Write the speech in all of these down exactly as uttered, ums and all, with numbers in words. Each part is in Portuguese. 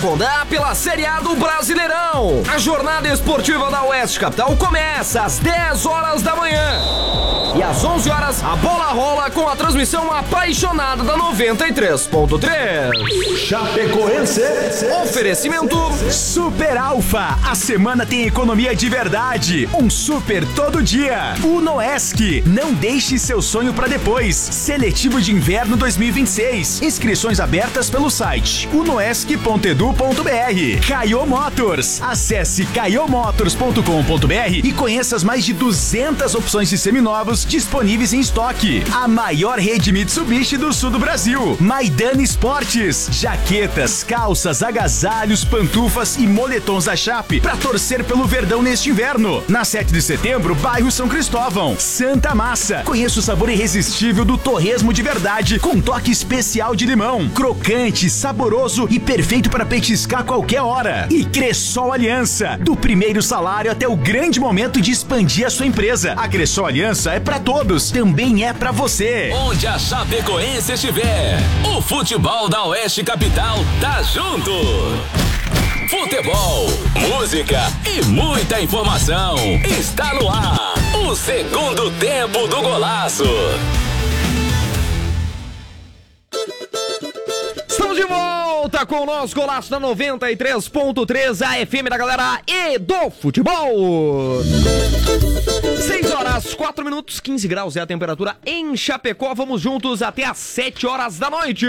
rodar pela Série A do Brasileirão. A jornada esportiva da Oeste Capital começa às dez horas da manhã. E às onze horas, a bola rola com a transmissão apaixonada da noventa e três ponto três. Chapecoense. Oferecimento Super Alfa. A semana tem economia de verdade. Um super todo dia. Unoesc. Não deixe seu sonho para depois. Seletivo de Inverno dois mil e vinte e seis. Inscrições abertas pelo site unoesc ponto edu ponto br. Caio Motors. Acesse caio motors ponto com ponto br e conheça as mais de duzentas opções de seminovos disponíveis em estoque. A maior rede Mitsubishi do sul do Brasil. Maidana Esportes. Jaquetas, calças, agasalhos, pantufas e moletons da Chape para torcer pelo Verdão neste inverno. Na sete de setembro, bairro São Cristóvão. Santa Massa. Conheça o sabor irresistível do torresmo de verdade com toque especial de limão. Crocante, saboroso e perfeito para petiscar a qualquer hora. E Cressol Aliança. Do primeiro salário até o grande momento de expandir a sua empresa. A Cressol Aliança é para todos, também é para você. Onde a Chapecoense estiver, o futebol da Oeste Capital tá junto. Futebol, música e muita informação. Está no ar o segundo tempo do Golaço. Estamos de volta com o nosso Golaço da noventa e três ponto três, a F M da galera e do futebol. seis horas, quatro minutos, quinze graus é a temperatura em Chapecó. Vamos juntos até às sete horas da noite.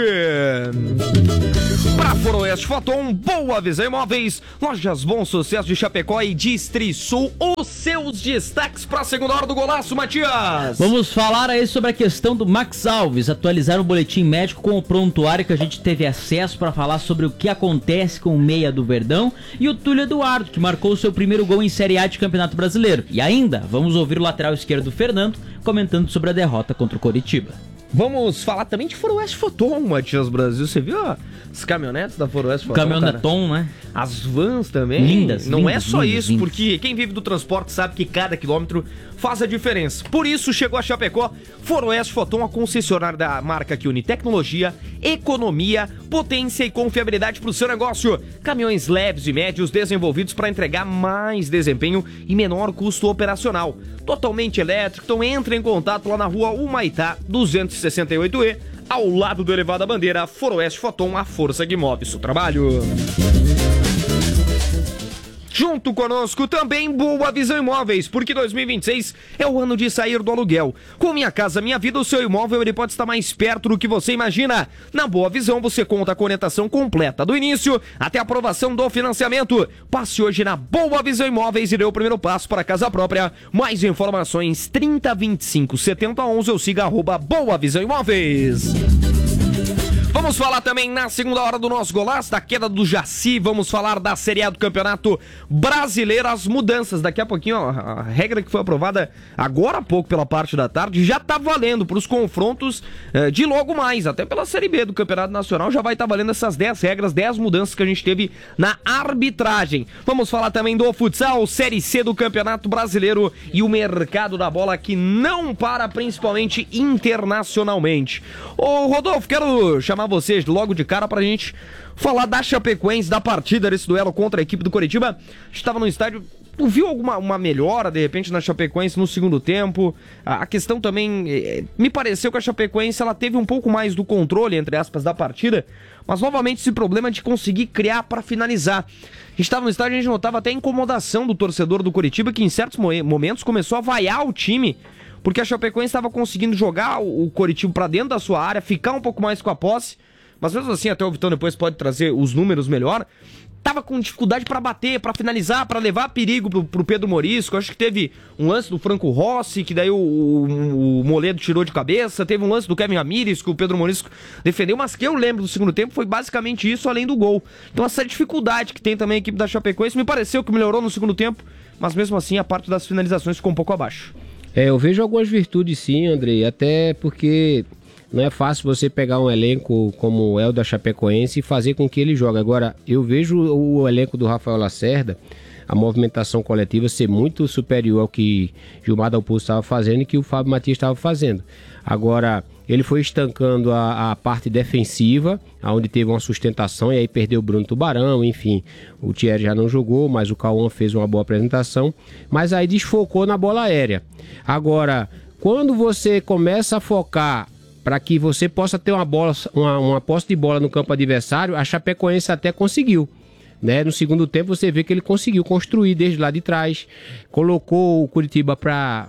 Para Foroeste Foton, Boa Visão Imóveis, Lojas Bom Sucesso de Chapecó e Distrisul, os seus destaques para a segunda hora do Golaço, Matias. Vamos falar aí sobre a questão do Max Alves, atualizar o boletim médico com o prontuário que a gente teve acesso para falar sobre o que acontece com o meia do Verdão e o Túlio Eduardo, que marcou o seu primeiro gol em Série A de Campeonato Brasileiro. E ainda, vamos ouvir o lateral esquerdo Fernando comentando sobre a derrota contra o Coritiba. Vamos falar também de Foroeste Foton, Matias Brasil. Você viu ó, as caminhonetes da Foroeste Foton? Caminhoneton, né? As vans também. Lindas. Não lindas, é só lindas, isso, lindas. porque quem vive do transporte sabe que cada quilômetro faz a diferença. Por isso, chegou a Chapecó, Foroeste Foton, a concessionária da marca que une tecnologia, economia, potência e confiabilidade para o seu negócio. Caminhões leves e médios desenvolvidos para entregar mais desempenho e menor custo operacional. Totalmente elétrico, então entre em contato lá na rua Humaitá duzentos e sessenta e oito E, ao lado do Elevado à Bandeira. Foroeste Foton, a força que move seu trabalho. Junto conosco também Boa Visão Imóveis, porque dois mil e vinte e seis é o ano de sair do aluguel. Com Minha Casa Minha Vida, o seu imóvel ele pode estar mais perto do que você imagina. Na Boa Visão você conta com a orientação completa do início até a aprovação do financiamento. Passe hoje na Boa Visão Imóveis e dê o primeiro passo para a casa própria. Mais informações trinta, vinte e cinco, setenta, onze ou siga arroba Boa Visão Imóveis. Vamos falar também na segunda hora do nosso Golaço, da queda do Jaci, vamos falar da Série A do Campeonato Brasileiro, as mudanças. Daqui a pouquinho, ó, a regra que foi aprovada agora há pouco pela parte da tarde já tá valendo para os confrontos eh, de logo mais, até pela Série B do Campeonato Nacional já vai estar tá valendo essas dez regras, dez mudanças que a gente teve na arbitragem. Vamos falar também do futsal, Série C do Campeonato Brasileiro e o mercado da bola que não para, principalmente internacionalmente. Ô Rodolfo, quero chamar vocês logo de cara pra gente falar da Chapecoense, da partida desse duelo contra a equipe do Coritiba. A gente estava no estádio, tu viu alguma uma melhora de repente na Chapecoense no segundo tempo? A questão também, eh, me pareceu que a Chapecoense ela teve um pouco mais do controle, entre aspas, da partida, mas novamente esse problema de conseguir criar para finalizar. A gente estava no estádio e a gente notava até a incomodação do torcedor do Coritiba, que em certos momentos começou a vaiar o time, porque a Chapecoense estava conseguindo jogar o Coritiba para dentro da sua área, ficar um pouco mais com a posse, mas mesmo assim, até o Vitão depois pode trazer os números melhor, tava com dificuldade para bater, para finalizar, para levar perigo pro, pro Pedro Morisco. Acho que teve um lance do Franco Rossi, que daí o, o, o Moledo tirou de cabeça, teve um lance do Kevin Ramírez, que o Pedro Morisco defendeu, mas que eu lembro do segundo tempo foi basicamente isso, além do gol. Então essa dificuldade que tem também a equipe da Chapecoense, me pareceu que melhorou no segundo tempo, mas mesmo assim a parte das finalizações ficou um pouco abaixo. É, eu vejo algumas virtudes sim, Andrei, até porque não é fácil você pegar um elenco como é o da Chapecoense e fazer com que ele jogue. Agora, eu vejo o elenco do Rafael Lacerda, a movimentação coletiva ser muito superior ao que Gilmar Dalpozo estava fazendo e que o Fábio Matias estava fazendo. Agora, ele foi estancando a, a parte defensiva, onde teve uma sustentação, e aí perdeu o Bruno Tubarão, enfim. O Thierry já não jogou, mas o Cauã fez uma boa apresentação. Mas aí desfocou na bola aérea. Agora, quando você começa a focar para que você possa ter uma, bola, uma, uma posse de bola no campo adversário, a Chapecoense até conseguiu. Né? No segundo tempo você vê que ele conseguiu construir desde lá de trás, colocou o Curitiba para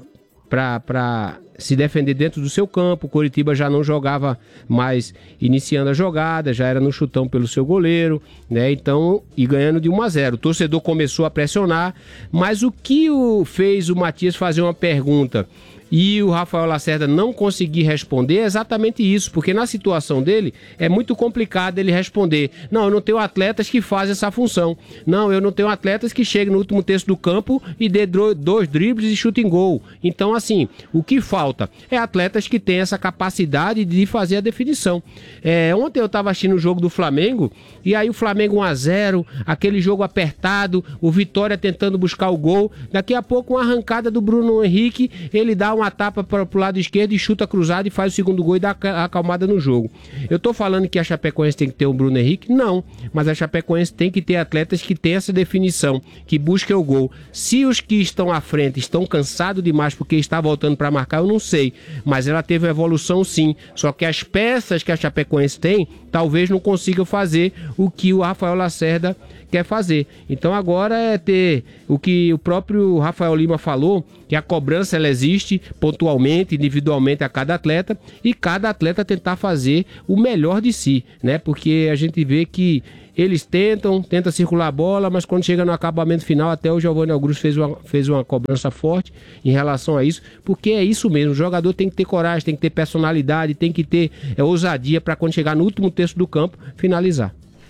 para se defender dentro do seu campo. O Coritiba já não jogava mais iniciando a jogada, já era no chutão pelo seu goleiro, né? Então, e ganhando de um a zero. O torcedor começou a pressionar, mas o que o fez o Matias fazer uma pergunta e o Rafael Lacerda não conseguir responder é exatamente isso, porque na situação dele é muito complicado ele responder. Não, eu não tenho atletas que fazem essa função. Não, eu não tenho atletas que cheguem no último terço do campo e dê dois dribles e chutem gol. Então, assim, o que falta é atletas que têm essa capacidade de fazer a definição. É, ontem eu estava assistindo o jogo do Flamengo e aí o Flamengo um a zero, aquele jogo apertado, o Vitória tentando buscar o gol. Daqui a pouco uma arrancada do Bruno Henrique, ele dá uma tapa para o lado esquerdo e chuta cruzado e faz o segundo gol e dá a acalmada no jogo. Eu tô falando que a Chapecoense tem que ter o Bruno Henrique? Não, mas a Chapecoense tem que ter atletas que tenham essa definição, que busquem o gol. Se os que estão à frente estão cansados demais porque está voltando para marcar, eu não sei, mas ela teve uma evolução sim, só que as peças que a Chapecoense tem, talvez não consigam fazer o que o Rafael Lacerda quer fazer. Então agora é ter o que o próprio Rafael Lima falou, que a cobrança ela existe pontualmente, individualmente a cada atleta, e cada atleta tentar fazer o melhor de si, né? Porque a gente vê que eles tentam, tentam circular a bola, mas quando chega no acabamento final, até o Giovanni Augusto fez uma, fez uma cobrança forte em relação a isso, porque é isso mesmo, o jogador tem que ter coragem, tem que ter personalidade, tem que ter é, ousadia para quando chegar no último terço do campo, finalizar.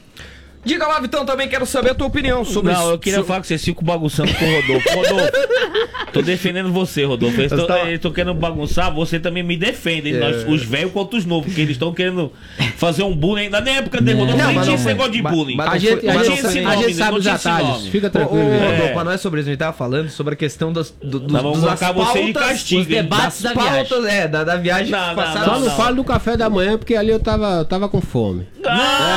Diga lá, Vitão, também quero saber a tua opinião sobre isso. Não, eu queria so... falar que vocês ficam bagunçando com o Rodolfo. Rodolfo, tô defendendo você, Rodolfo. Eles estão querendo bagunçar, você também me defende. É. Nós, os velhos quanto os novos, porque eles estão querendo fazer um bullying. Ainda na época de Rodolfo, nem tinha esse negócio de bullying. Mas, a gente, a gente, nome, a gente sabe os atalhos. Fica tranquilo. Ô, ô, Rodolfo, mas não é sobre isso. A gente tava falando sobre a questão das, do, dos, vamos das pautas, você de castigo, os debates da pautas, viagem. É, da, da viagem não, passada. Só não, não falo do café da manhã, porque ali eu tava, eu tava com fome. Não,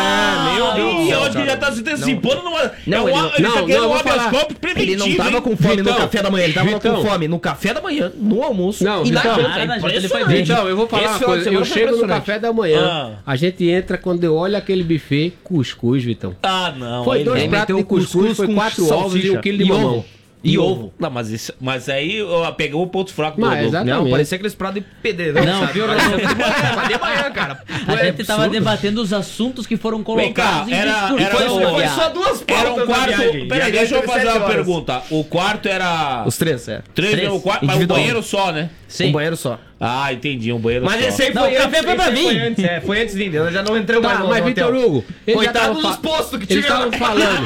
é, meu Deus. E hoje já tá se antecipando. Numa... Não, é ele, ele não, tá não, eu vou falar. Ele não tava com fome Vitão, no café da manhã, ele tava Vitão. com fome no café da manhã, no almoço não, e Vitão, na janta. Então, ele foi bem. Então, eu vou falar Esse uma coisa, eu chego no café da manhã, ah. a gente entra, quando eu olho aquele buffet, cuscuz, Vitão. Ah, não. Foi dois pratos de cuscuz, foi quatro ovos e um quilo de mamão. E ovo. Não, mas, isso, mas aí eu pegou o ponto fraco do Rodolfo. Não, parecia aqueles pratos de pedreiro. Não, viu, Rodolfo? De manhã, cara. A é gente tava debatendo os assuntos que foram colocados cá, era, em era, foi, foi só duas pautas. Era um quarto. Peraí, deixa eu fazer uma pergunta. O quarto era. Os três, é. Três, três. O quarto, mas um banheiro só, né? Sim. Um banheiro só. Ah, entendi, um banheiro mas só. Mas esse aí foi, não, antes, foi pra mim. Foi antes, é, foi antes de mim, eu já não entrei tá, mais no mas Vitor Hugo, coitado dos postos que tinha. Eles estavam falando.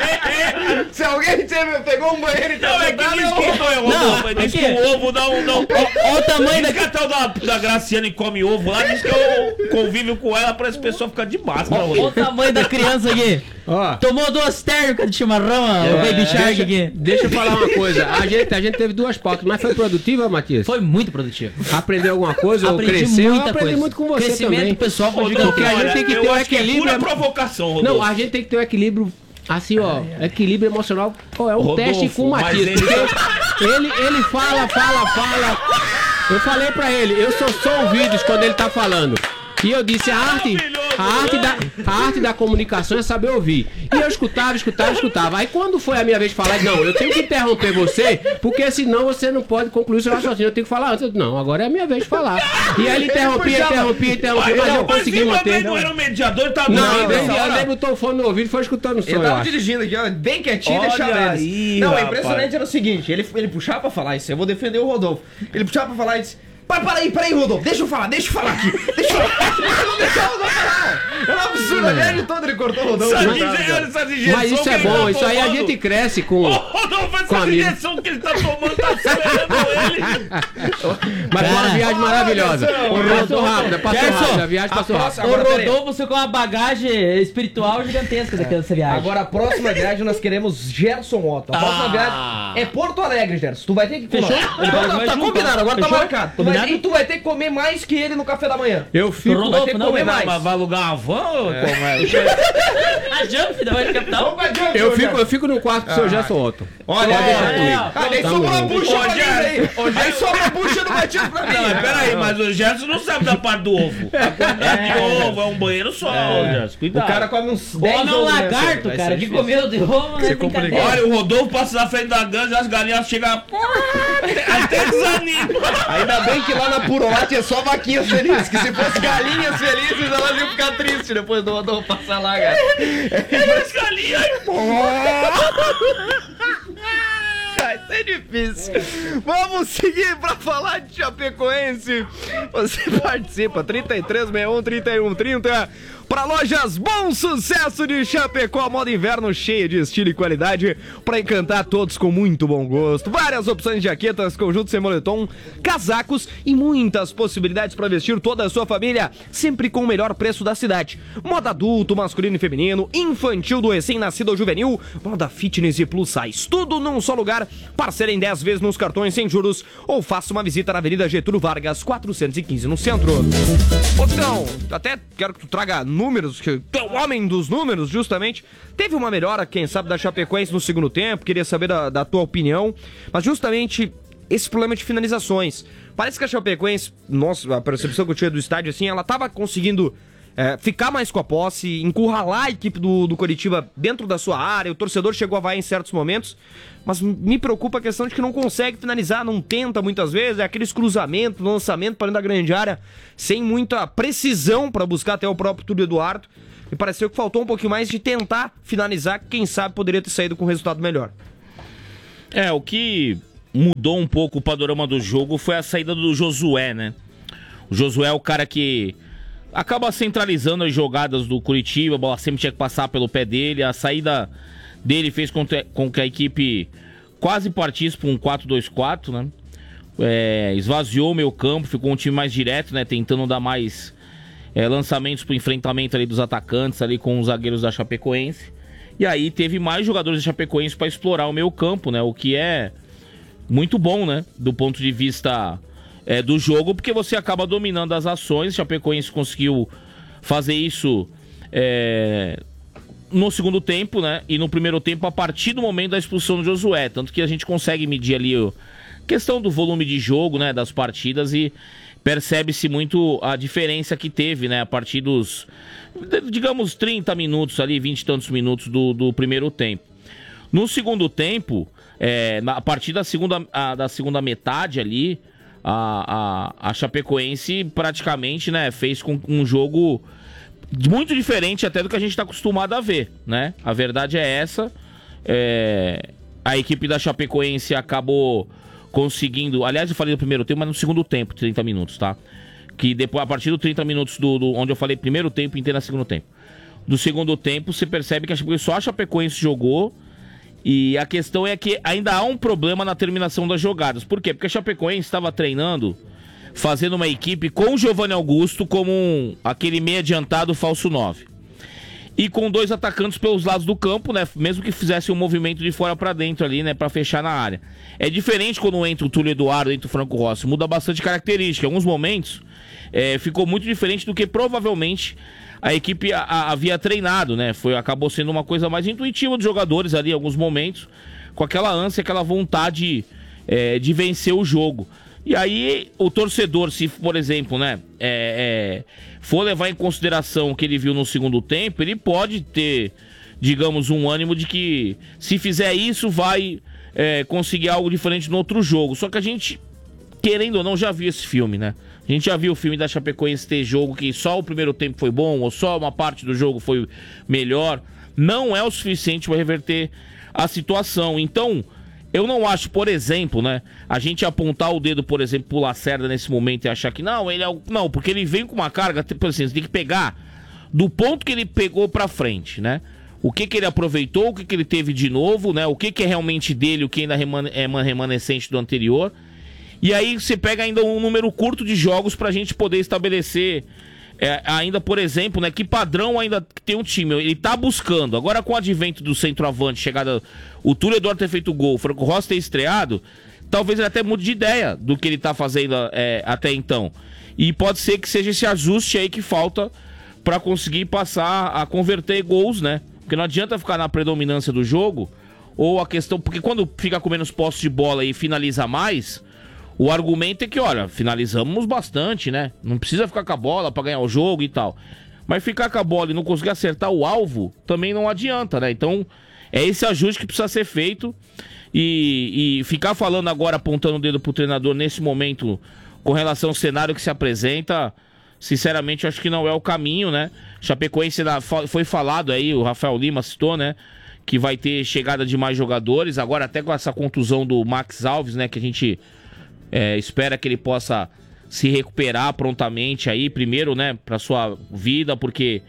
Se alguém pegou um banheiro e não, é que diz que foi o ovo, diz que o ovo dá um... Olha o tamanho da... Diz que da, da Graciane come ovo lá, diz que eu convivo com ela pra esse pessoal ficar de máscara. Olha o tamanho da criança aqui. Ó. Tomou duas térmicas de chimarrão, é, o Baby Shark deixa, aqui. Deixa eu falar uma coisa. A gente, a gente teve duas pautas, mas foi produtiva, Matias? Foi muito produtiva. Aprendeu alguma coisa? Aprendi ou cresceu? Muita eu aprendi coisa. muito com você Crescimento também. pessoal foi gigante. Porque a gente tem que ter um equilíbrio. É pura provocação, Rodolfo. Não, a gente tem que ter um equilíbrio. Assim, ó, equilíbrio emocional. Pô, é um Rodolfo, teste com o Matias. Ele... ele, ele fala, fala, fala. Eu falei pra ele, eu sou só ouvidos quando ele tá falando. E eu disse, a arte, a arte, da, a arte da comunicação é saber ouvir. E eu escutava, escutava, escutava. Aí quando foi a minha vez de falar, não, eu tenho que interromper você, porque senão você não pode concluir o seu raciocínio. Eu tenho que falar antes. Não, agora é a minha vez de falar. E aí ele interrompia, interrompia, interrompia, mas eu consegui manter. Não era o mediador, ele tava Não, ele botou o fone no ouvido e foi escutando o som. Ele tava dirigindo aqui, ó, bem quietinho, deixava eles. Não, o impressionante era o seguinte, ele, ele puxava pra falar isso, eu vou defender o Rodolfo. Ele puxava pra falar isso. Para, para aí, para aí, Rodolfo, deixa eu falar, deixa eu falar aqui. Deixa eu falar. Não deixa o Rodolfo falar. É um absurdo, a viagem toda ele cortou o Rodolfo. Mas isso é bom, isso aí a gente cresce com. Ô, Rodolfo, essa injeção que ele tá tomando tá acelerando ele. Mas foi uma viagem maravilhosa. Passou rápido, passou rápido, a viagem passou rápido. O Rodolfo você com uma bagagem espiritual gigantesca dessa viagem. Agora a próxima viagem nós queremos Gerson Otto. A próxima viagem é Porto Alegre, Gerson. Tu vai ter que. Fechou? Tá combinado, agora tá marcado. Combinado? e tu vai ter que comer mais que ele no café da manhã. Eu fico... Rodolfo, vai ter que não, comer não, mais. Mas vai alugar uma van ou como é? A Jump da Rádio Capital. Eu fico, eu fico no quarto com o seu Gerson Otto. Olha, Pode deixar é, comigo. ó. Ah, daí Tá sobrou a bom. bucha Ô, pra mim Gerson, aí. Aí sobra a bucha do Matias pra mim. Não, mas peraí, mas o Gerson não sabe da parte do ovo. A quantidade de ovo é um banheiro só, Gerson. O Cuidado. cara come uns O dez homem é um ovos nessa, lagarto, vai cara, ser que difícil. comeu de ovo, né? Brincadeira. Olha, o Rodolfo passa na frente da Gans e as galinhas chegam. Até desanima. Ainda bem que lá na Purolate é só vaquinhas felizes, que se fosse galinhas felizes, elas iam ficar tristes depois do Rodolfo passar lá, cara. As galinhas. Vai ser difícil. Vamos seguir pra falar de Chapecoense. Você participa, trinta e três, sessenta e um, trinta e um, trinta. Para lojas Bom Sucesso de Chapecó, moda inverno cheia de estilo e qualidade para encantar todos com muito bom gosto. Várias opções de jaquetas, conjuntos sem moletom, casacos e muitas possibilidades para vestir toda a sua família, sempre com o melhor preço da cidade. Moda adulto, masculino e feminino, infantil do recém-nascido ou juvenil, moda fitness e plus size. Tudo num só lugar, parcela em dez vezes nos cartões sem juros ou faça uma visita na Avenida Getúlio Vargas, quatrocentos e quinze no centro. Então, até quero que tu traga números, que tu é o homem dos números, justamente. Teve uma melhora, quem sabe, da Chapecoense no segundo tempo, queria saber da, da tua opinião, mas justamente esse problema de finalizações. Parece que a Chapecoense, nossa, a percepção que eu tinha do estádio, assim, ela tava conseguindo é, ficar mais com a posse, encurralar a equipe do, do Coritiba dentro da sua área, o torcedor chegou a vai em certos momentos, mas me preocupa a questão de que não consegue finalizar, não tenta muitas vezes, é aqueles cruzamentos, lançamento para dentro da grande área, sem muita precisão para buscar até o próprio Túlio Eduardo. Me pareceu que faltou um pouquinho mais de tentar finalizar, que quem sabe poderia ter saído com um resultado melhor. É, o que mudou um pouco o panorama do jogo foi a saída do Josué, né? O Josué é o cara que acaba centralizando as jogadas do Curitiba, a bola sempre tinha que passar pelo pé dele, a saída dele fez com, te, com que a equipe quase partisse para um quatro dois quatro, né? É, esvaziou o meio campo, ficou um time mais direto, né? Tentando dar mais é, lançamentos para o enfrentamento ali dos atacantes, ali com os zagueiros da Chapecoense. E aí teve mais jogadores da Chapecoense para explorar o meio campo, né? O que é muito bom, né? Do ponto de vista é, do jogo, porque você acaba dominando as ações. A Chapecoense conseguiu fazer isso é, no segundo tempo, né? E no primeiro tempo, a partir do momento da expulsão do Josué. Tanto que a gente consegue medir ali a questão do volume de jogo, né? Das partidas, e percebe-se muito a diferença que teve, né? A partir dos, digamos, trinta minutos ali, vinte e tantos minutos do, do primeiro tempo. No segundo tempo, é, a partir da segunda, a, da segunda metade ali, a, a, a Chapecoense praticamente, né, fez com um jogo muito diferente até do que a gente está acostumado a ver, né? A verdade é essa. É, a equipe da Chapecoense acabou conseguindo... Aliás, eu falei do primeiro tempo, mas no segundo tempo, trinta minutos, tá? Que depois, a partir dos trinta minutos do, do onde eu falei primeiro tempo, inteiro no segundo tempo. Do segundo tempo, você percebe que a Chapecoense, só a Chapecoense jogou. E a questão é que ainda há um problema na terminação das jogadas. Por quê? Porque a Chapecoense estava treinando, fazendo uma equipe com o Giovanni Augusto como um, aquele meio adiantado falso nove. E com dois atacantes pelos lados do campo, né? Mesmo que fizesse um movimento de fora para dentro ali, né? Para fechar na área. É diferente quando entra o Túlio Eduardo, entra o Franco Rossi. Muda bastante característica. Em alguns momentos, é, ficou muito diferente do que provavelmente a equipe a, a, havia treinado, né? Foi, acabou sendo uma coisa mais intuitiva dos jogadores ali em alguns momentos, com aquela ânsia, aquela vontade é, de vencer o jogo. E aí o torcedor, se por exemplo, né, é, é, for levar em consideração o que ele viu no segundo tempo, ele pode ter, digamos, um ânimo de que se fizer isso vai é, conseguir algo diferente no outro jogo. Só que a gente, querendo ou não, já viu esse filme, né? A gente já viu o filme da Chapecoense ter jogo que só o primeiro tempo foi bom, ou só uma parte do jogo foi melhor. Não é o suficiente para reverter a situação. Então, eu não acho, por exemplo, né, a gente apontar o dedo, por exemplo, pro Lacerda nesse momento e achar que não, ele é o... Não, porque ele vem com uma carga, tipo assim, você tem que pegar do ponto que ele pegou pra frente, né? O que que ele aproveitou, o que que ele teve de novo, né? O que que é realmente dele, o que ainda é remanescente do anterior. E aí você pega ainda um número curto de jogos pra gente poder estabelecer é, ainda, por exemplo, né, que padrão ainda tem um time. Ele tá buscando. Agora com o advento do centroavante, chegada, o Túlio Eduardo ter feito gol, o Franco Rossi ter estreado, talvez ele até mude de ideia do que ele tá fazendo é, até então. E pode ser que seja esse ajuste aí que falta para conseguir passar a converter gols, né? Porque não adianta ficar na predominância do jogo, ou a questão... Porque quando fica com menos posse de bola e finaliza mais, o argumento é que, olha, finalizamos bastante, né? Não precisa ficar com a bola para ganhar o jogo e tal. Mas ficar com a bola e não conseguir acertar o alvo, também não adianta, né? Então, é esse ajuste que precisa ser feito. E, e ficar falando agora, apontando o dedo pro treinador nesse momento, com relação ao cenário que se apresenta, sinceramente, eu acho que não é o caminho, né? Chapecoense foi falado aí, o Rafael Lima citou, né? Que vai ter chegada de mais jogadores. Agora, até com essa contusão do Max Alves, né? Que a gente é, espera que ele possa se recuperar prontamente aí, primeiro, né? Pra sua vida, porque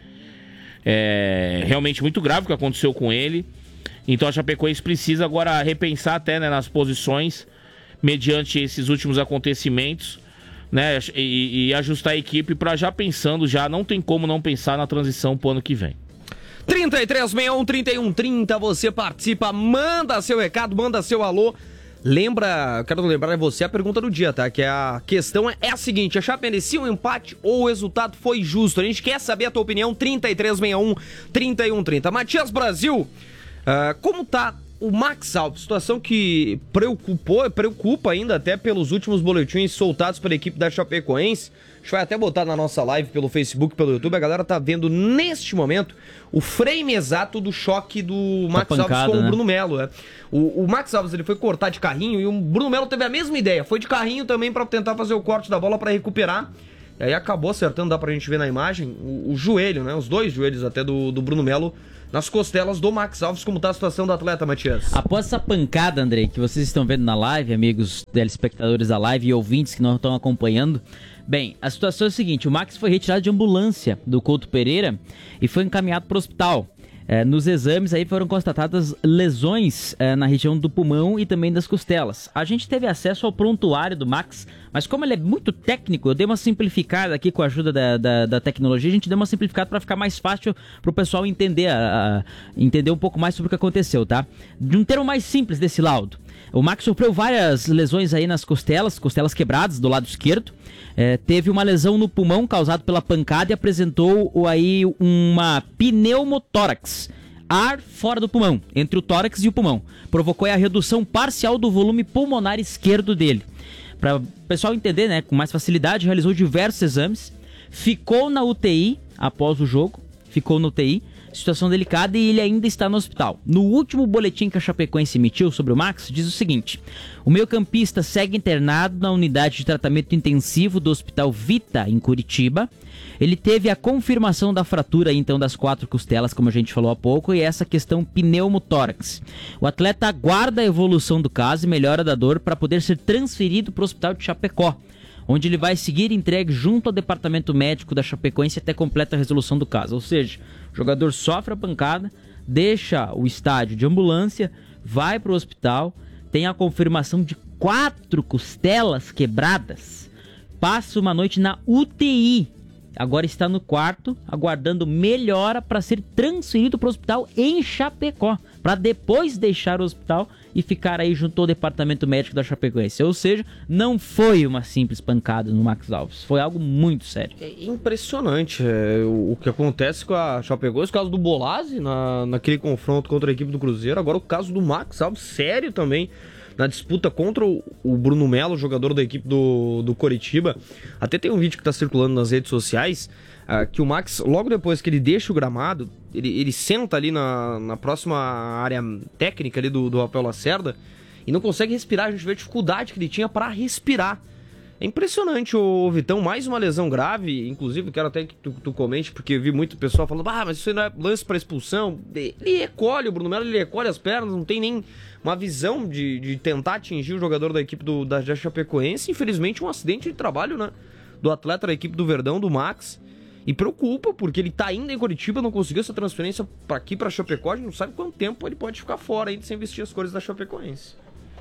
é realmente muito grave o que aconteceu com ele. Então a Chapecoense precisa agora repensar até, né, nas posições, mediante esses últimos acontecimentos, né, e, e ajustar a equipe para já pensando, já não tem como não pensar na transição pro ano que vem. trinta e três, sessenta e um, trinta e um, trinta, você participa, manda seu recado, manda seu alô. Lembra, quero lembrar você a pergunta do dia, tá? Que é a questão é a seguinte: a Chape merecia um empate ou o resultado foi justo? A gente quer saber a tua opinião. Trinta e três, sessenta e um, trinta e um, trinta. Matias Brasil, Uh, como tá o Max Alves? Situação que preocupou, preocupa ainda até pelos últimos boletins soltados pela equipe da Chapecoense. A gente vai até botar na nossa live pelo Facebook, pelo YouTube. A galera tá vendo neste momento o frame exato do choque do Max pancada, Alves com né? o Bruno Melo. É. O, o Max Alves ele foi cortar de carrinho e o Bruno Melo teve a mesma ideia. Foi de carrinho também para tentar fazer o corte da bola para recuperar. E aí acabou acertando, dá pra gente ver na imagem, o, o joelho, né? Os dois joelhos até do, do Bruno Melo nas costelas do Max Alves. Como tá a situação do atleta, Matias? Após essa pancada, Andrei, que vocês estão vendo na live, amigos telespectadores da live e ouvintes que não estão acompanhando, bem, a situação é a seguinte: o Max foi retirado de ambulância do Couto Pereira e foi encaminhado para o hospital. É, nos exames aí foram constatadas lesões é, na região do pulmão e também das costelas. A gente teve acesso ao prontuário do Max, mas como ele é muito técnico, eu dei uma simplificada aqui com a ajuda da, da, da tecnologia. A gente deu uma simplificada para ficar mais fácil para o pessoal entender, a, a, entender um pouco mais sobre o que aconteceu, tá? De um termo mais simples desse laudo: o Max sofreu várias lesões aí nas costelas, costelas quebradas do lado esquerdo. É, teve uma lesão no pulmão causada pela pancada e apresentou aí uma pneumotórax, ar fora do pulmão, entre o tórax e o pulmão. Provocou a redução parcial do volume pulmonar esquerdo dele. Para o pessoal entender, né, com mais facilidade, realizou diversos exames, ficou na U T I após o jogo, ficou na U T I, situação delicada, e ele ainda está no hospital. No último boletim que a Chapecoense emitiu sobre o Max, diz o seguinte: o meio-campista segue internado na unidade de tratamento intensivo do Hospital Vita, em Curitiba. Ele teve a confirmação da fratura, então, das quatro costelas, como a gente falou há pouco, e essa questão pneumotórax. O atleta aguarda a evolução do caso e melhora da dor para poder ser transferido para o Hospital de Chapecó, onde ele vai seguir entregue junto ao departamento médico da Chapecoense até completa a resolução do caso. Ou seja, o jogador sofre a pancada, deixa o estádio de ambulância, vai para o hospital, tem a confirmação de quatro costelas quebradas, passa uma noite na U T I, agora está no quarto, aguardando melhora para ser transferido para o hospital em Chapecó, para depois deixar o hospital e ficar aí junto ao departamento médico da Chapecoense. Ou seja, não foi uma simples pancada no Max Alves, foi algo muito sério. É impressionante é, o, o que acontece com a Chapecoense, o caso do Bolazzi na, naquele confronto contra a equipe do Cruzeiro, agora o caso do Max Alves, sério também, na disputa contra o, o Bruno Melo, jogador da equipe do, do Coritiba. Até tem um vídeo que está circulando nas redes sociais, uh, que o Max, logo depois que ele deixa o gramado, ele, ele senta ali na, na próxima área técnica ali do, do Rafael Lacerda e não consegue respirar. A gente vê a dificuldade que ele tinha para respirar. É impressionante, ô Vitão, mais uma lesão grave. Inclusive, quero até que tu, tu comente, porque eu vi muito pessoal falando: ah, mas isso não é lance para expulsão. Ele recolhe, o Bruno Melo, ele recolhe as pernas, não tem nem uma visão de, de tentar atingir o jogador da equipe do, da Chapecoense. Infelizmente, um acidente de trabalho, né, do atleta da equipe do Verdão, do Max. E preocupa, porque ele tá ainda em Curitiba, não conseguiu essa transferência para aqui, para Chapecó. A gente não sabe quanto tempo ele pode ficar fora ainda sem vestir as cores da Chapecoense.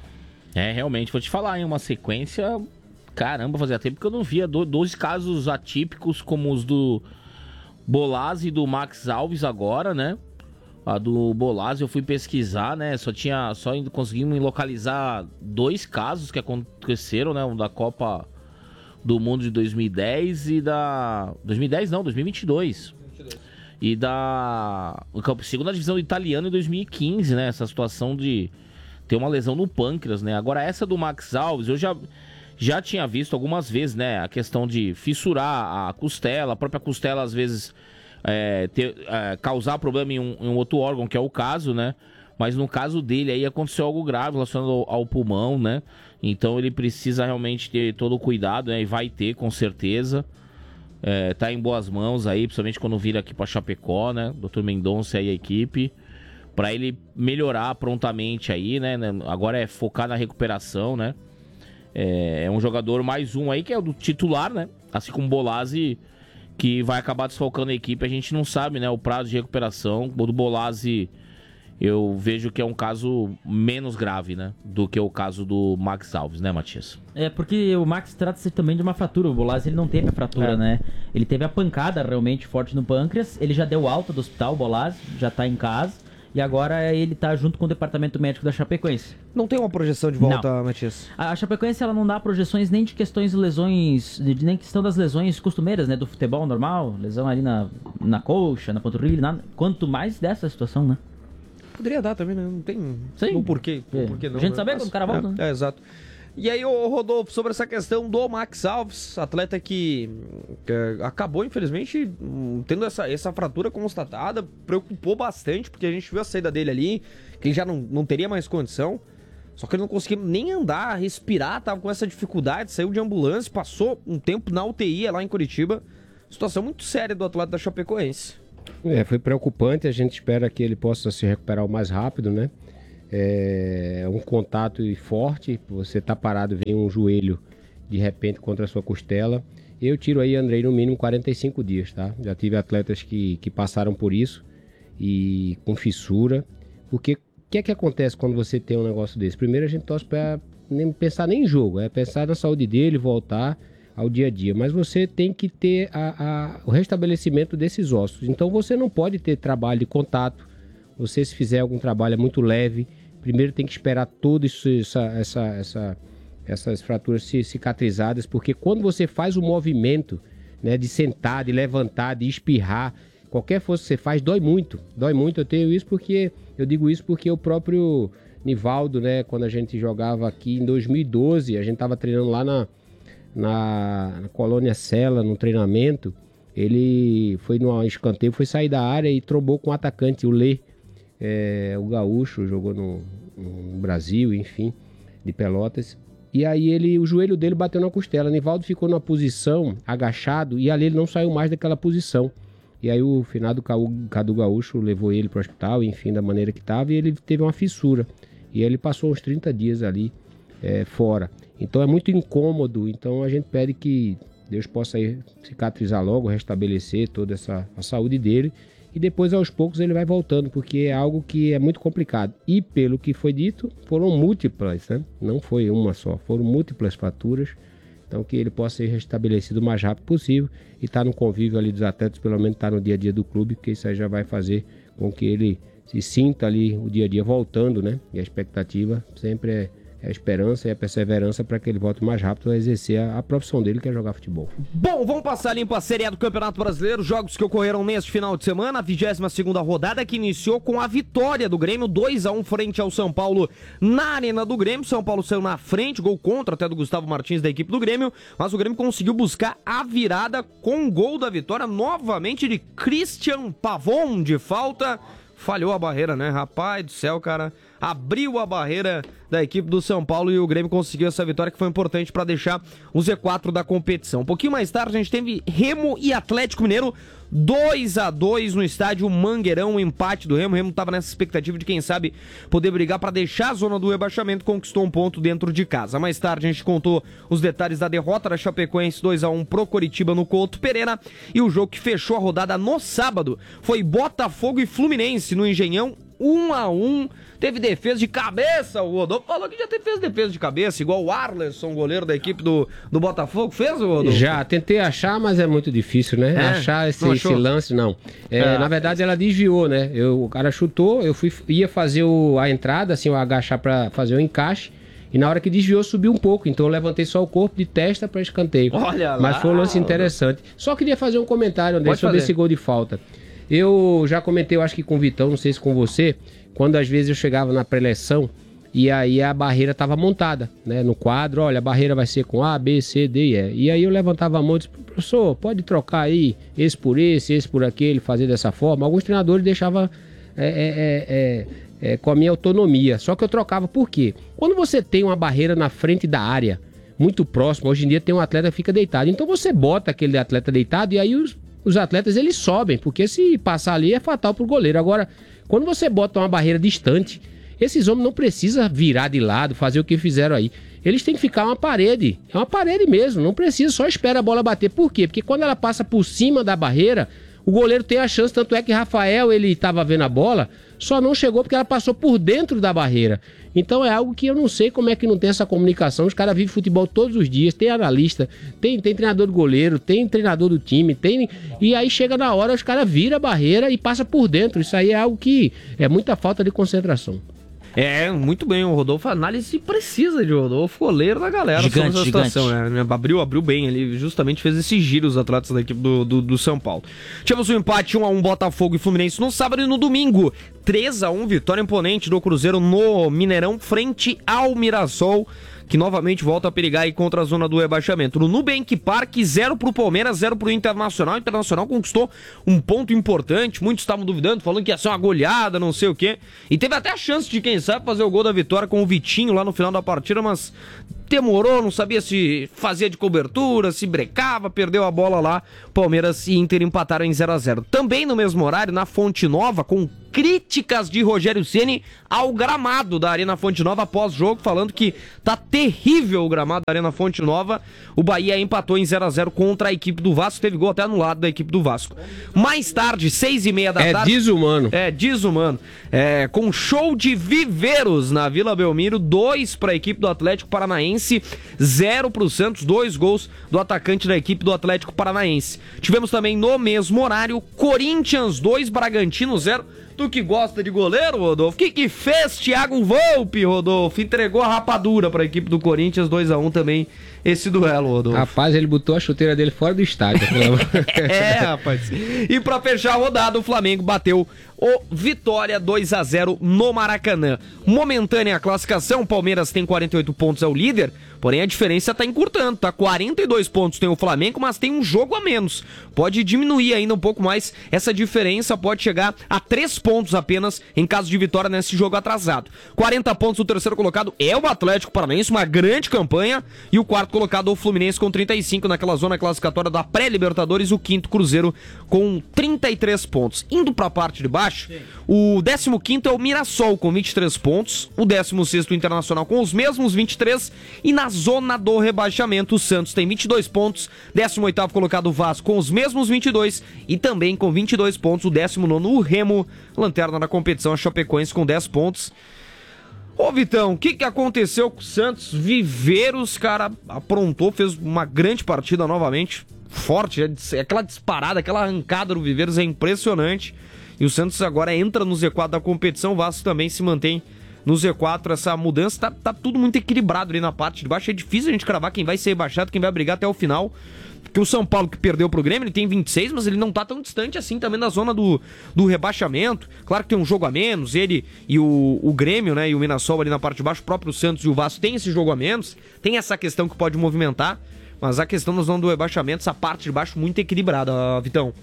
É, realmente, vou te falar, em uma sequência... Caramba, fazia tempo que eu não via dois casos atípicos como os do Bolazzi e do Max Alves agora, né? A do Bolazzi eu fui pesquisar, né? Só tinha. Só conseguimos localizar dois casos que aconteceram, né? Um da Copa do Mundo de dois mil e dez e da. dois mil e dez não, dois mil e vinte e dois. E da. Segunda divisão italiana em dois mil e quinze, né? Essa situação de ter uma lesão no pâncreas, né? Agora, essa do Max Alves, eu já. Já tinha visto algumas vezes, né? A questão de fissurar a costela, a própria costela às vezes. É, ter, é, causar problema em um, em um outro órgão, que é o caso, né? Mas no caso dele aí aconteceu algo grave relacionado ao, ao pulmão, né? Então ele precisa realmente ter todo o cuidado, né? E vai ter, com certeza. É, tá em boas mãos aí, principalmente quando vir aqui pra Chapecó, né? doutor Mendonça e a equipe. Pra ele melhorar prontamente aí, né? Agora é focar na recuperação, né? É, é um jogador mais um aí que é o do titular, né? Assim como o Bolazzi, que vai acabar desfalcando a equipe, a gente não sabe, né, o prazo de recuperação. O do Bolazzi, eu vejo que é um caso menos grave, né, do que o caso do Max Alves, né, Matias? É, porque o Max trata-se também de uma fratura. O Bolazzi, ele não teve a fratura, é. né? Ele teve a pancada realmente forte no pâncreas, ele já deu alta do hospital, o Bolazzi, já tá em casa. E agora ele tá junto com o departamento médico da Chapecoense. Não tem uma projeção de volta, não. Matias? A Chapecoense, ela não dá projeções nem de questões de lesões, de, nem questão das lesões costumeiras, né? Do futebol normal, lesão ali na, na coxa, na panturrilha, nada. Quanto mais dessa situação, né? Poderia dar também, né? Não tem Sim. um porquê. Um é. porquê não, a gente né? sabe Mas, quando o cara volta, é, né? É, exato. E aí, ô Rodolfo, sobre essa questão do Max Alves, atleta que, que acabou, infelizmente, tendo essa, essa fratura constatada, preocupou bastante, porque a gente viu a saída dele ali, que ele já não, não teria mais condição, só que ele não conseguia nem andar, respirar, tava com essa dificuldade, saiu de ambulância, passou um tempo na U T I lá em Curitiba, situação muito séria do atleta da Chapecoense. É, foi preocupante, a gente espera que ele possa se recuperar o mais rápido, né? É um contato forte, você tá parado, vem um joelho de repente contra a sua costela. Eu tiro aí, Andrei, no mínimo quarenta e cinco dias, tá? Já tive atletas que, que passaram por isso e com fissura. Porque o que é que acontece quando você tem um negócio desse? Primeiro a gente torce para nem pensar nem em jogo, é pensar na saúde dele, voltar ao dia a dia. Mas você tem que ter a, a, o restabelecimento desses ossos. Então você não pode ter trabalho de contato. Você, se fizer algum trabalho, é muito leve. Primeiro tem que esperar todas essa, essa, essa, essas fraturas cicatrizadas, porque quando você faz o movimento, né, de sentar, de levantar, de espirrar, qualquer força que você faz, dói muito. Dói muito, eu tenho isso porque, eu digo isso porque o próprio Nivaldo, né, quando a gente jogava aqui em dois mil e doze, a gente estava treinando lá na, na, na Colônia Sela, no treinamento, ele foi no escanteio, foi sair da área e trombou com o atacante, o Lê. É, o gaúcho jogou no, no Brasil, enfim, de Pelotas. E aí ele, o joelho dele bateu na costela. Nivaldo ficou numa posição agachado e ali ele não saiu mais daquela posição. E aí o finado Cadu Gaúcho levou ele para o hospital, enfim, da maneira que estava, e ele teve uma fissura. E ele passou uns trinta dias ali é, fora. Então é muito incômodo. Então a gente pede que Deus possa cicatrizar logo, restabelecer toda essa a saúde dele. E depois, aos poucos, ele vai voltando, porque é algo que é muito complicado. E, pelo que foi dito, foram múltiplas, né? Não foi uma só, foram múltiplas fraturas. Então, que ele possa ser restabelecido o mais rápido possível e estar tá no convívio ali dos atletas, pelo menos estar tá no dia a dia do clube, porque isso aí já vai fazer com que ele se sinta ali o dia a dia voltando, né? E a expectativa sempre é a esperança e a perseverança para que ele volte mais rápido a exercer a, a profissão dele, que é jogar futebol. Bom, vamos passar limpo a Série A do Campeonato Brasileiro, jogos que ocorreram neste final de semana, a vigésima segunda rodada, que iniciou com a vitória do Grêmio, dois a um frente ao São Paulo na Arena do Grêmio. São Paulo saiu na frente, gol contra até do Gustavo Martins da equipe do Grêmio, mas o Grêmio conseguiu buscar a virada com o gol da vitória, novamente de Christian Pavon, de falta. Falhou a barreira, né? Rapaz do céu, cara. Abriu a barreira da equipe do São Paulo e o Grêmio conseguiu essa vitória que foi importante para deixar o Z quatro da competição. Um pouquinho mais tarde a gente teve Remo e Atlético Mineiro, dois a dois no estádio Mangueirão, um empate do Remo. O Remo estava nessa expectativa de, quem sabe, poder brigar para deixar a zona do rebaixamento, conquistou um ponto dentro de casa. Mais tarde a gente contou os detalhes da derrota da Chapecoense dois a um pro Coritiba no Couto Pereira, e o jogo que fechou a rodada no sábado foi Botafogo e Fluminense no Engenhão, um a um. Teve defesa de cabeça, o Rodolfo falou que já teve fez defesa de cabeça, igual o Arlerson, goleiro da equipe do, do Botafogo, fez o Rodolfo? Já, tentei achar, mas é muito difícil, né? É? Achar esse, esse lance, não. É, é. Na verdade, ela desviou, né? Eu, o cara chutou, eu fui, ia fazer o, a entrada, assim, eu agachar pra fazer o encaixe, e na hora que desviou, subiu um pouco, então eu levantei só o corpo de testa pra escanteio. Olha lá! Mas foi um lance interessante. Só queria fazer um comentário, André, sobre esse gol de falta. Eu já comentei, eu acho que com o Vitão, não sei se com você, quando às vezes eu chegava na pré-eleção e aí a barreira estava montada, né, no quadro, olha, a barreira vai ser com A, B, C, D e E. E aí eu levantava a mão e disse, professor, pode trocar aí esse por esse, esse por aquele, fazer dessa forma. Alguns treinadores deixavam é, é, é, é, com a minha autonomia, só que eu trocava por quê? Quando você tem uma barreira na frente da área, muito próxima, hoje em dia tem um atleta que fica deitado, então você bota aquele atleta deitado e aí os Os atletas, eles sobem, porque se passar ali é fatal pro goleiro. Agora, quando você bota uma barreira distante, esses homens não precisam virar de lado, fazer o que fizeram aí. Eles têm que ficar uma parede. É uma parede mesmo, não precisa, só espera a bola bater. Por quê? Porque quando ela passa por cima da barreira, o goleiro tem a chance, tanto é que Rafael, ele estava vendo a bola, só não chegou porque ela passou por dentro da barreira. Então é algo que eu não sei como é que não tem essa comunicação. Os caras vivem futebol todos os dias, tem analista, tem, tem treinador do goleiro, tem treinador do time, tem... E aí chega na hora, os caras viram a barreira e passa por dentro. Isso aí é algo que é muita falta de concentração. É, muito bem, o Rodolfo, análise precisa de Rodolfo, goleiro da galera gigante, sobre essa situação, né? Abriu, abriu bem, ele justamente fez esse giro os atletas da equipe do, do, do São Paulo. Tivemos um empate um a um Botafogo e Fluminense no sábado e no domingo, três a um, vitória imponente do Cruzeiro no Mineirão frente ao Mirassol, que novamente volta a perigar aí contra a zona do rebaixamento. No Nubank Park, zero pro Palmeiras, zero pro Internacional. O Internacional conquistou um ponto importante, muitos estavam duvidando, falando que ia ser uma goleada, não sei o quê. E teve até a chance de, quem sabe, fazer o gol da vitória com o Vitinho lá no final da partida, mas demorou, não sabia se fazia de cobertura, se brecava, perdeu a bola lá. Palmeiras e Inter empataram em zero a zero. Também no mesmo horário, na Fonte Nova, com críticas de Rogério Ceni ao gramado da Arena Fonte Nova após jogo, falando que tá terrível o gramado da Arena Fonte Nova. O Bahia empatou em zero a zero contra a equipe do Vasco, teve gol até anulado da equipe do Vasco. Mais tarde, seis e meia da é tarde... É desumano. É, desumano. É, com show de viveiros na Vila Belmiro, dois para a equipe do Atlético Paranaense, zero pro Santos, dois gols do atacante da equipe do Atlético Paranaense. Tivemos também no mesmo horário, Corinthians dois, Bragantino zero. Tu que gosta de goleiro, Rodolfo, o que que fez Thiago Volpe, Rodolfo? Entregou a rapadura para a equipe do Corinthians, dois a um também, esse duelo, Rodolfo. Rapaz, ele botou a chuteira dele fora do estádio. É, rapaz. E para fechar a rodada, o Flamengo bateu o Vitória dois a zero no Maracanã. Momentânea a classificação, o Palmeiras tem quarenta e oito pontos, é o líder, porém a diferença tá encurtando, tá? quarenta e dois pontos tem o Flamengo, mas tem um jogo a menos. Pode diminuir ainda um pouco mais essa diferença, pode chegar a três pontos apenas em caso de vitória nesse jogo atrasado. quarenta pontos o terceiro colocado é o Atlético Paranaense, uma grande campanha, e o quarto colocado o Fluminense com trinta e cinco naquela zona classificatória da pré-Libertadores, o quinto Cruzeiro com trinta e três pontos. Indo pra parte de baixo, sim, o décimo quinto é o Mirassol com vinte e três pontos, o décimo sexto o Internacional com os mesmos vinte e três, e na zona do rebaixamento o Santos tem vinte e dois pontos, décimo oitavo colocado o Vasco com os mesmos vinte e dois, e também com vinte e dois pontos o décimo nono o Remo, lanterna da competição, a Chapecoense com dez pontos. Ô Vitão, o que que aconteceu com o Santos? Viveiros, cara, aprontou, fez uma grande partida novamente, forte, aquela disparada, aquela arrancada do Viveiros é impressionante, e o Santos agora entra no Z quatro da competição, o Vasco também se mantém no Z quatro, essa mudança, tá, tá tudo muito equilibrado ali na parte de baixo, é difícil a gente cravar quem vai ser rebaixado, quem vai brigar até o final, porque o São Paulo que perdeu pro Grêmio, ele tem vinte e seis, mas ele não tá tão distante assim também da zona do, do rebaixamento, claro que tem um jogo a menos, ele e o, o Grêmio, né, e o Mirassol ali na parte de baixo, o próprio Santos e o Vasco tem esse jogo a menos, tem essa questão que pode movimentar, mas a questão da zona do rebaixamento, essa parte de baixo muito equilibrada, Vitão.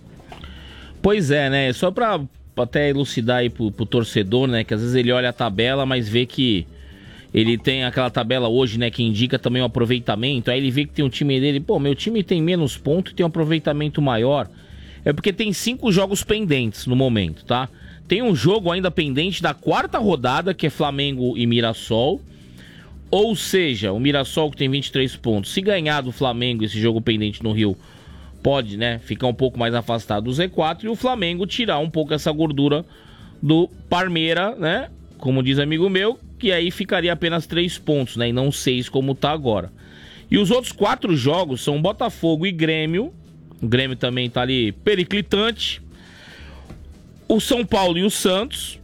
Pois é, né, só pra até elucidar aí pro, pro torcedor, né, que às vezes ele olha a tabela, mas vê que ele tem aquela tabela hoje, né, que indica também o aproveitamento, aí ele vê que tem um time dele, pô, meu time tem menos pontos e tem um aproveitamento maior, é porque tem cinco jogos pendentes no momento, tá? Tem um jogo ainda pendente da quarta rodada, que é Flamengo e Mirassol, ou seja, o Mirassol que tem vinte e três pontos, se ganhar do Flamengo esse jogo pendente no Rio, pode, né, ficar um pouco mais afastado do Z quatro, e o Flamengo tirar um pouco essa gordura do Parmeira, né? Como diz amigo meu, que aí ficaria apenas três pontos, né? E não seis como tá agora. E os outros quatro jogos são Botafogo e Grêmio. O Grêmio também tá ali periclitante. O São Paulo e o Santos.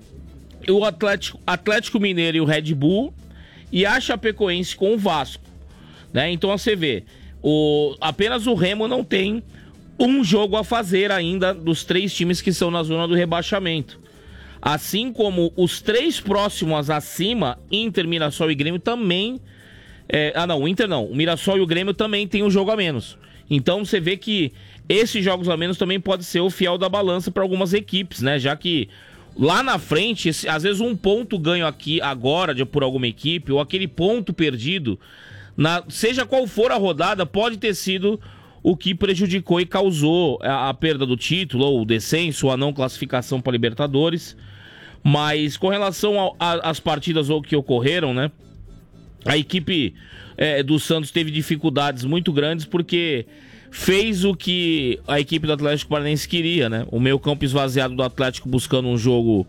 O Atlético, Atlético Mineiro e o Red Bull. E a Chapecoense com o Vasco, né? Então você vê, o, apenas o Remo não tem um jogo a fazer ainda dos três times que estão na zona do rebaixamento. Assim como os três próximos acima, Inter, Mirassol e Grêmio também... É, ah não, o Inter não, o Mirassol e o Grêmio também tem um jogo a menos. Então você vê que esses jogos a menos também pode ser o fiel da balança para algumas equipes, né? Já que lá na frente, esse, às vezes um ponto ganho aqui agora de, por alguma equipe, ou aquele ponto perdido, na, seja qual for a rodada, pode ter sido o que prejudicou e causou a, a perda do título, ou o descenso, ou a não classificação para Libertadores. Mas com relação às partidas que ocorreram, né? A equipe é, do Santos teve dificuldades muito grandes porque fez o que a equipe do Atlético Paranaense queria, né? O meio campo esvaziado do Atlético buscando um jogo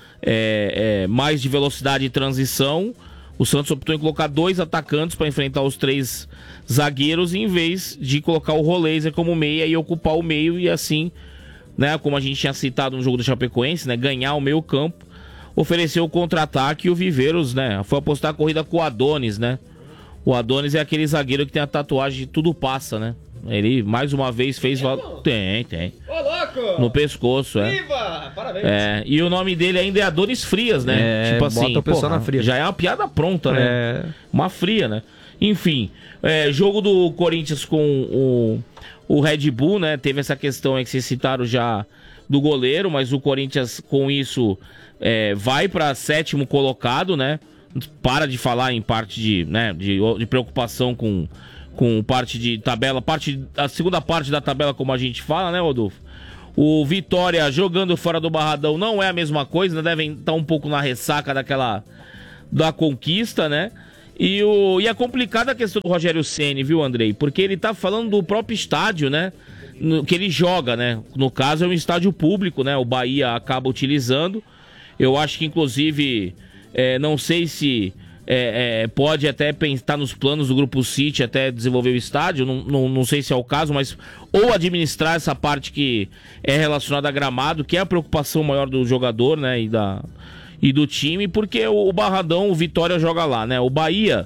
é, é, mais de velocidade e transição. O Santos optou em colocar dois atacantes para enfrentar os três zagueiros em vez de colocar o Roleiser como meia e ocupar o meio e assim, né? Como a gente tinha citado no jogo do Chapecoense, né? Ganhar o meio campo. Ofereceu o contra-ataque e o Viveiros, né? Foi apostar a corrida com o Adonis, né? O Adonis é aquele zagueiro que tem a tatuagem de tudo passa, né? Ele, mais uma vez, fez... É, tem, tem. Ô, louco! No pescoço, é. Viva! Parabéns! É, e o nome dele ainda é Adonis Frias, né? É, tipo assim, bota o pessoal porra, na fria. Já é uma piada pronta, né? É. Uma fria, né? Enfim, é, jogo do Corinthians com o, o Red Bull, né? Teve essa questão aí que vocês citaram já do goleiro, mas o Corinthians com isso é, vai para sétimo colocado, né? Para de falar em parte de, né, de, de preocupação com, com parte de tabela, parte, a segunda parte da tabela, como a gente fala, né, Rodolfo? O Vitória jogando fora do Barradão não é a mesma coisa, né? Devem estar um pouco na ressaca daquela da conquista, né? E, o, e é complicada a questão do Rogério Ceni, viu, Andrei? Porque ele tá falando do próprio estádio, né? No, que ele joga, né? No caso é um estádio público, né? O Bahia acaba utilizando. Eu acho que, inclusive, é, não sei se é, é, pode até pensar nos planos do Grupo City até desenvolver o estádio, não, não, não sei se é o caso, mas ou administrar essa parte que é relacionada a gramado, que é a preocupação maior do jogador, né? E, da, e do time, porque o, o Barradão, o Vitória joga lá, né? O Bahia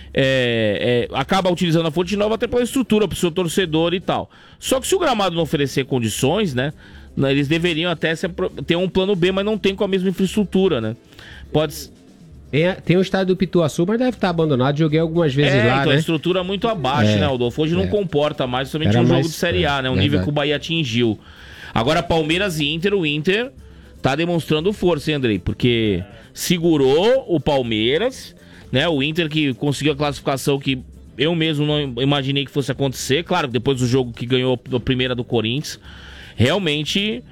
é, é, acaba utilizando a Fonte Nova até pela estrutura, pro seu torcedor e tal. Só que se o gramado não oferecer condições, né? Eles deveriam até ter um plano B, mas não tem com a mesma infraestrutura, né? Pode... Tem, tem o estádio do Pituaçu, mas deve estar abandonado. Joguei algumas vezes é, lá, então né? a estrutura é muito abaixo, É, né, Rodolfo? Hoje é. não comporta mais, somente Era um jogo mais- de Série A, é, né? O verdade. nível que o Bahia atingiu. Agora, Palmeiras e Inter, o Inter tá demonstrando força, hein, Andrei? Porque segurou o Palmeiras, né? O Inter que conseguiu a classificação que eu mesmo não imaginei que fosse acontecer. Claro, depois do jogo que ganhou a primeira do Corinthians, realmente...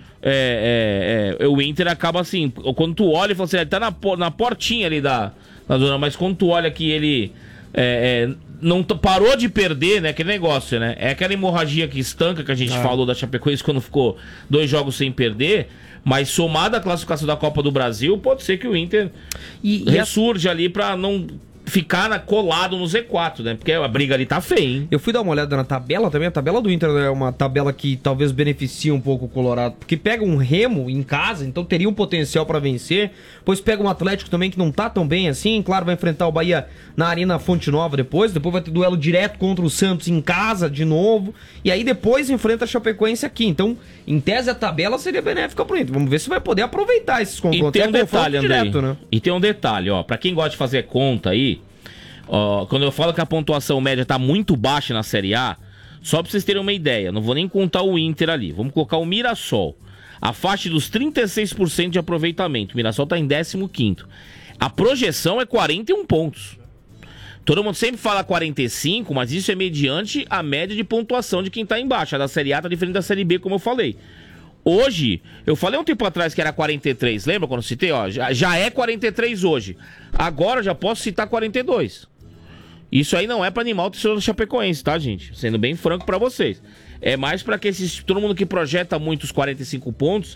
É, é, é, o Inter acaba assim, quando tu olha e fala assim, ele tá na, na portinha ali da, da zona, mas quando tu olha que ele é, é, não t- parou de perder, né, aquele negócio, né, é aquela hemorragia que estanca que a gente Ah. falou da Chapecoense quando ficou dois jogos sem perder, mas somada à classificação da Copa do Brasil, pode ser que o Inter E, e a- ressurja ali pra não ficar na, colado no Z quatro, né, porque a briga ali tá feia, hein. Eu fui dar uma olhada na tabela também. A tabela do Inter é uma tabela que talvez beneficie um pouco o Colorado, porque pega um Remo em casa, então teria um potencial pra vencer. Depois pega um Atlético também que não tá tão bem assim. Claro, vai enfrentar o Bahia na Arena Fonte Nova depois. Depois vai ter duelo direto contra o Santos em casa de novo. E aí depois enfrenta a Chapecoense aqui. Então, em tese, a tabela seria benéfica pro Inter. Vamos ver se vai poder aproveitar esses E confrontos. tem um É confronto detalhe, Andrei. direto, né? E tem um detalhe, ó. Pra quem gosta de fazer conta aí, ó, quando eu falo que a pontuação média tá muito baixa na Série A, só pra vocês terem uma ideia, não vou nem contar o Inter ali. Vamos colocar o Mirassol. A faixa dos trinta e seis por cento de aproveitamento. O Mirassol tá em décimo quinto. A projeção é quarenta e um pontos. Todo mundo sempre fala quarenta e cinco, mas isso é mediante a média de pontuação de quem tá embaixo. A da Série A tá diferente da Série B, como eu falei. Hoje, eu falei um tempo atrás que era quarenta e três, lembra quando eu citei? Ó, já, já é quarenta e três hoje. Agora eu já posso citar quarenta e dois. Isso aí não é pra animar o torcedor do Chapecoense, tá, gente? Sendo bem franco pra vocês. É mais pra que esses, todo mundo que projeta muito os quarenta e cinco pontos,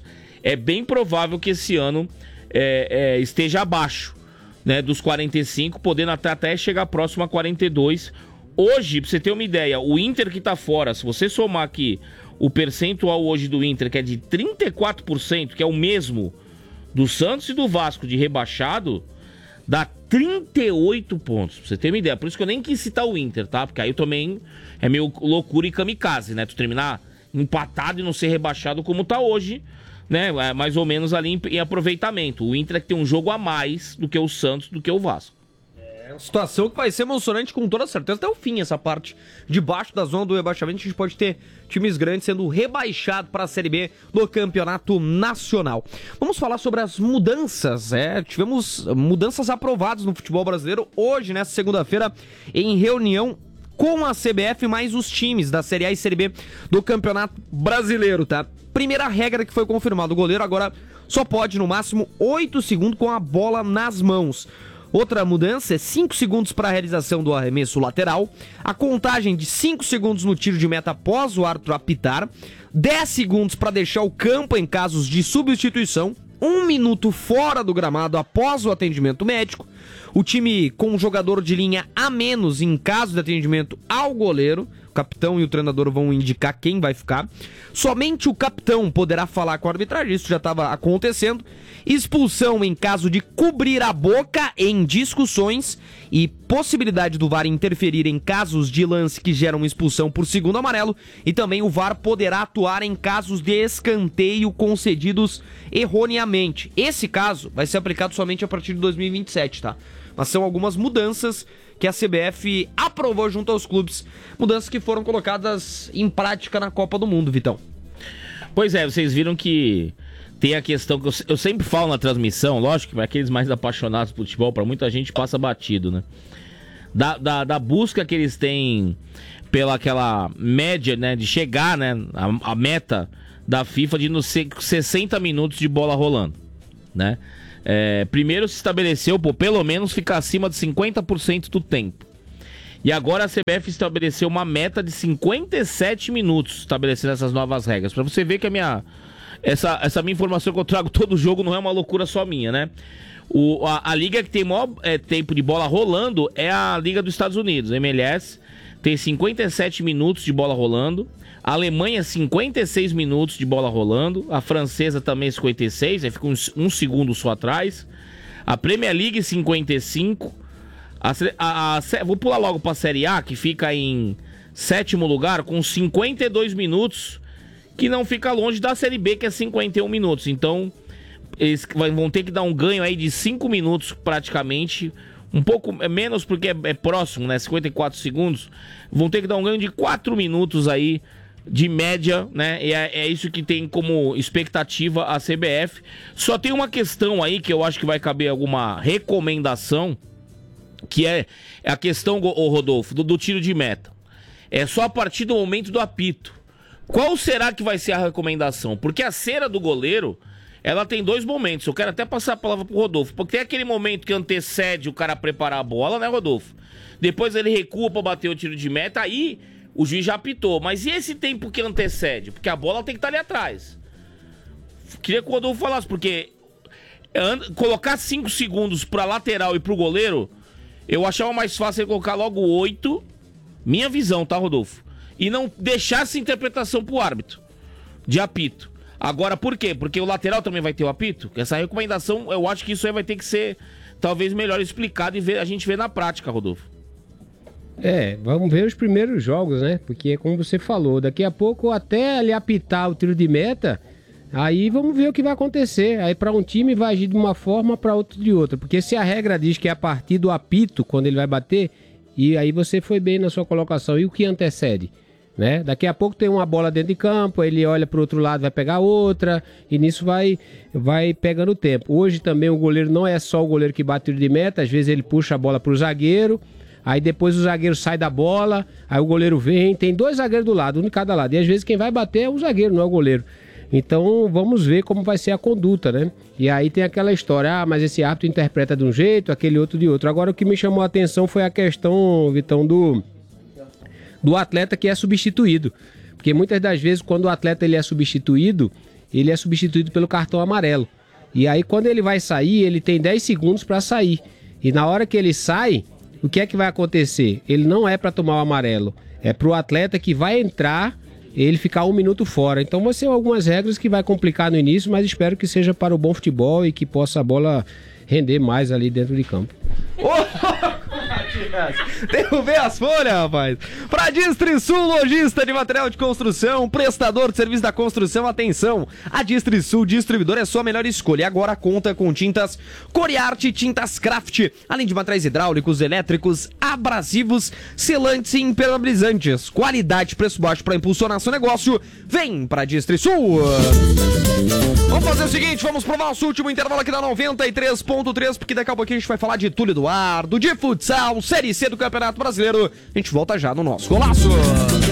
é bem provável que esse ano é, é, esteja abaixo, né, dos quarenta e cinco, podendo até, até chegar próximo a quarenta e dois. Hoje, pra você ter uma ideia, o Inter que tá fora, se você somar aqui o percentual hoje do Inter, que é de trinta e quatro por cento, que é o mesmo do Santos e do Vasco de rebaixado, dá trinta e oito pontos, pra você ter uma ideia. Por isso que eu nem quis citar o Inter, tá? Porque aí também é meio loucura e kamikaze, né? Tu terminar empatado e não ser rebaixado como tá hoje, né? É mais ou menos ali em, em aproveitamento. O Inter é que tem um jogo a mais do que o Santos, do que o Vasco. É uma situação que vai ser emocionante com toda certeza até o fim, essa parte de baixo da zona do rebaixamento. A gente pode ter times grandes sendo rebaixados para a Série B do Campeonato Nacional. Vamos falar sobre as mudanças. É, tivemos mudanças aprovadas no futebol brasileiro hoje, nessa segunda-feira, em reunião com a C B F mais os times da Série A e Série B do Campeonato Brasileiro, tá? Primeira regra que foi confirmada, o goleiro agora só pode no máximo oito segundos com a bola nas mãos. Outra mudança é cinco segundos para a realização do arremesso lateral, a contagem de cinco segundos no tiro de meta após o árbitro apitar, dez segundos para deixar o campo em casos de substituição, um minuto fora do gramado após o atendimento médico, o time com um jogador de linha a menos em caso de atendimento ao goleiro, o capitão e o treinador vão indicar quem vai ficar. Somente o capitão poderá falar com a arbitragem, isso já estava acontecendo. Expulsão em caso de cobrir a boca em discussões e possibilidade do V A R interferir em casos de lance que geram expulsão por segundo amarelo. E também o V A R poderá atuar em casos de escanteio concedidos erroneamente. Esse caso vai ser aplicado somente a partir de dois mil e vinte e sete, tá? Mas são algumas mudanças que a C B F aprovou junto aos clubes, mudanças que foram colocadas em prática na Copa do Mundo, Vitão. Pois é, vocês viram que tem a questão que eu, eu sempre falo na transmissão, lógico que para aqueles mais apaixonados por futebol, para muita gente passa batido, né? Da, da, da busca que eles têm pela aquela média, né, de chegar, né, a, a meta da FIFA de nos sessenta minutos de bola rolando, né? É, primeiro se estabeleceu, pô, pelo menos ficar acima de cinquenta por cento do tempo. E agora a C B F estabeleceu uma meta de cinquenta e sete minutos, estabelecendo essas novas regras. Pra você ver que a minha essa, essa minha informação que eu trago todo jogo não é uma loucura só minha, né? O, a, a liga que tem maior é, tempo de bola rolando é a Liga dos Estados Unidos, a M L S. Tem cinquenta e sete minutos de bola rolando. A Alemanha, cinquenta e seis minutos de bola rolando. A francesa também, cinquenta e seis, aí fica um, um segundo só atrás. A Premier League, cinquenta e cinco. A, a, a, vou pular logo para a Série A, que fica em sétimo lugar, com cinquenta e dois minutos, que não fica longe da Série B, que é cinquenta e um minutos. Então, eles vão ter que dar um ganho aí de cinco minutos praticamente. Um pouco menos porque é, é próximo, né? cinquenta e quatro segundos. Vão ter que dar um ganho de quatro minutos aí de média, né? E é, é isso que tem como expectativa a C B F. Só tem uma questão aí que eu acho que vai caber alguma recomendação, que é a questão, ô Rodolfo, do, do tiro de meta. É só a partir do momento do apito. Qual será que vai ser a recomendação? Porque a cera do goleiro, ela tem dois momentos. Eu quero até passar a palavra pro Rodolfo, porque tem aquele momento que antecede o cara preparar a bola, né, Rodolfo? Depois ele recua pra bater o tiro de meta, aí o juiz já apitou. Mas e esse tempo que antecede? Porque a bola tem que estar ali atrás. Queria que o Rodolfo falasse, porque colocar cinco segundos pra lateral e pro goleiro, eu achava mais fácil ele colocar logo oito. Minha visão, tá, Rodolfo? E não deixar essa interpretação pro árbitro de apito. Agora, por quê? Porque o lateral também vai ter o apito? Essa recomendação, eu acho que isso aí vai ter que ser talvez melhor explicado e ver, a gente ver na prática, Rodolfo. É, vamos ver os primeiros jogos, né? Porque é como você falou, daqui a pouco até ele apitar o tiro de meta, aí vamos ver o que vai acontecer. Aí para um time vai agir de uma forma, para outro de outra. Porque se a regra diz que é a partir do apito, quando ele vai bater, e aí você foi bem na sua colocação, e o que antecede? Né? Daqui a pouco tem uma bola dentro de campo, ele olha para o outro lado, vai pegar outra, e nisso vai, vai pegando tempo. Hoje também o goleiro não é só o goleiro que bate tiro de meta, às vezes ele puxa a bola para o zagueiro, aí depois o zagueiro sai da bola, aí o goleiro vem, tem dois zagueiros do lado, um de cada lado, e às vezes quem vai bater é o zagueiro, não é o goleiro. Então vamos ver como vai ser a conduta, né? E aí tem aquela história, ah, mas esse árbitro interpreta de um jeito, aquele outro de outro. Agora o que me chamou a atenção foi a questão, Vitão, do... do atleta que é substituído, porque muitas das vezes quando o atleta ele é substituído, ele é substituído pelo cartão amarelo. E aí quando ele vai sair, ele tem dez segundos para sair. E na hora que ele sai, o que é que vai acontecer? Ele não é para tomar o amarelo, é para o atleta que vai entrar, ele ficar um minuto fora. Então vão ser algumas regras que vai complicar no início, mas espero que seja para o bom futebol e que possa a bola render mais ali dentro de campo. Derrubei as folhas, rapaz. Pra Distrisul, lojista de material de construção, prestador de serviço da construção, atenção. A Distrisul Distribuidor é sua melhor escolha. Agora conta com tintas Coriarte e tintas Craft, além de materiais hidráulicos, elétricos, abrasivos, selantes e impermeabilizantes. Qualidade, preço baixo para impulsionar seu negócio. Vem pra Distrisul. Vamos fazer o seguinte, vamos pro nosso último intervalo aqui da noventa e três ponto três, porque daqui a pouquinho a gente vai falar de Túlio Eduardo, de futsal, Série C do Campeonato Brasileiro. A gente volta já no nosso golaço.